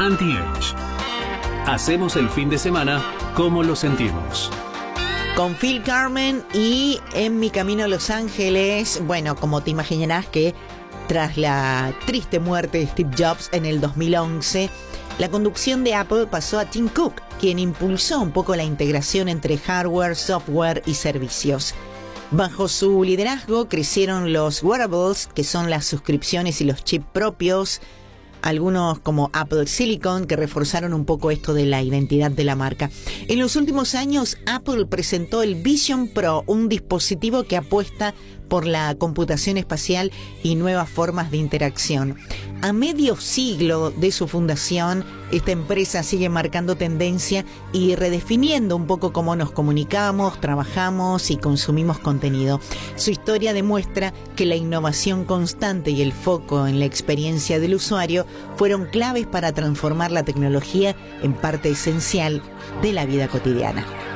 Anti-Age. Hacemos el fin de semana como lo sentimos. Con Phil Carmen y En mi camino a Los Ángeles, bueno, como te imaginarás que tras la triste muerte de Steve Jobs en el 2011, la conducción de Apple pasó a Tim Cook, quien impulsó un poco la integración entre hardware, software y servicios. Bajo su liderazgo crecieron los wearables, que son las suscripciones y los chips propios, algunos como Apple Silicon, que reforzaron un poco esto de la identidad de la marca. En los últimos años, Apple presentó el Vision Pro, un dispositivo que apuesta por la computación espacial y nuevas formas de interacción. A medio siglo de su fundación, esta empresa sigue marcando tendencia y redefiniendo un poco cómo nos comunicamos, trabajamos y consumimos contenido. Su historia demuestra que la innovación constante y el foco en la experiencia del usuario fueron claves para transformar la tecnología en parte esencial de la vida cotidiana.